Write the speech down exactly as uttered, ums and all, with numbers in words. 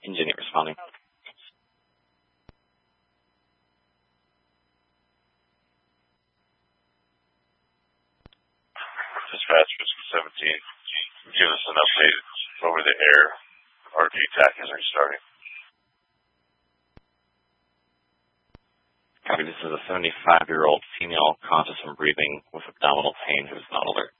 Engine eight responding. Dispatch Whiskey seventeen, give us an update over the air. R G TAC is restarting. Copy, this is a seventy-five-year-old female conscious and breathing with abdominal pain who is not alert.